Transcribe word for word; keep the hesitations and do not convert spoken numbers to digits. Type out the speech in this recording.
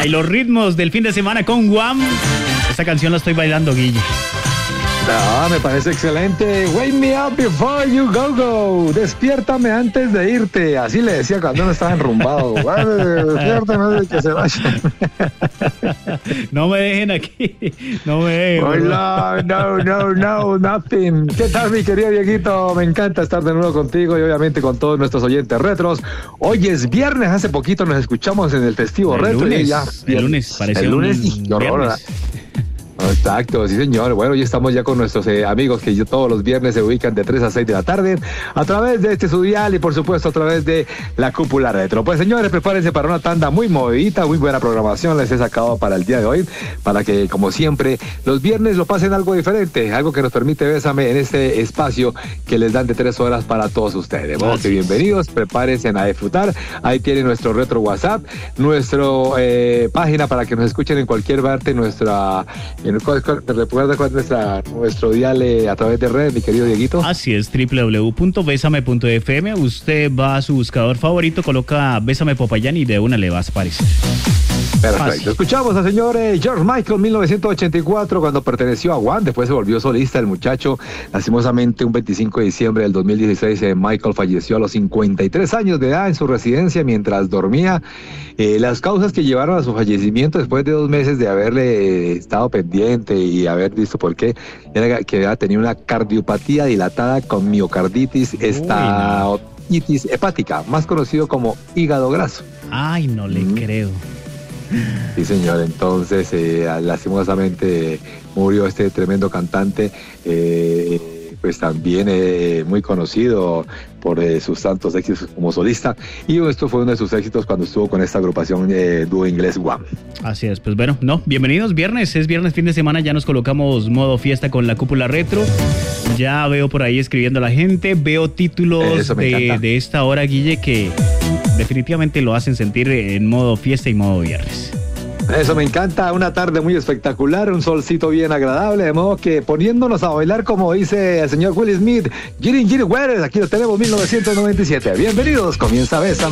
y los ritmos del fin de semana con Guam. Esta canción la estoy bailando, Guille. No, me parece excelente. Wake me up before you go go. Despiértame antes de irte. Así le decía cuando uno estaba enrumbado. Despiértame antes de que se vaya. No me dejen aquí. No me dejen. Oh, no, no, no, no, nothing. ¿Qué tal, mi querido Dieguito? Me encanta estar de nuevo contigo y obviamente con todos nuestros oyentes retros. Hoy es viernes. Hace poquito nos escuchamos en el festivo el retro. Lunes, y ya, el lunes, parecía el lunes un y horror, viernes. Exacto, sí señor. Bueno, ya estamos ya con nuestros eh, amigos que yo, todos los viernes se ubican de tres a seis de la tarde a través de este Sudial y por supuesto a través de la Cúpula Retro. Pues señores, prepárense para una tanda muy movidita, muy buena programación les he sacado para el día de hoy, para que como siempre los viernes lo pasen algo diferente, algo que nos permite Bésame en este espacio que les dan de tres horas para todos ustedes. Bueno, que bienvenidos, prepárense a disfrutar. Ahí tiene nuestro retro WhatsApp, nuestra eh, página para que nos escuchen en cualquier parte, nuestra... ¿Te recuerda cuál es nuestra, nuestro dial eh, a través de red, mi querido Dieguito? Así es, doble u doble u doble u punto besame punto efe eme. Usted va a su buscador favorito, coloca Bésame Popayán y de una le va a aparecer. Perfecto. Fácil. Escuchamos al señor eh, George Michael, mil novecientos ochenta y cuatro, cuando perteneció a One, después se volvió solista el muchacho. Lastimosamente, un veinticinco de diciembre del dos mil dieciséis, eh, Michael falleció a los cincuenta y tres años de edad en su residencia mientras dormía. Eh, las causas que llevaron a su fallecimiento después de dos meses de haberle eh, estado pendiente y haber visto por qué, era que había tenido una cardiopatía dilatada con miocarditis, esta otitis hepática, más conocido como hígado graso. Ay, no le mm. creo. Sí, señor. Entonces, eh, lastimosamente murió este tremendo cantante, eh, pues también eh, muy conocido por eh, sus tantos éxitos como solista. Y esto fue uno de sus éxitos cuando estuvo con esta agrupación eh, dúo inglés One. Así es, pues bueno, no, bienvenidos, viernes, es viernes, fin de semana, ya nos colocamos modo fiesta con la Cúpula Retro. Ya veo por ahí escribiendo a la gente, veo títulos de, de esta hora, Guille, que definitivamente lo hacen sentir en modo fiesta y modo viernes. Eso me encanta, una tarde muy espectacular, un solcito bien agradable, de modo que poniéndonos a bailar como dice el señor Will Smith, Giri Giri Weather, aquí lo tenemos, mil novecientos noventa y siete. Bienvenidos, comienza Bésame.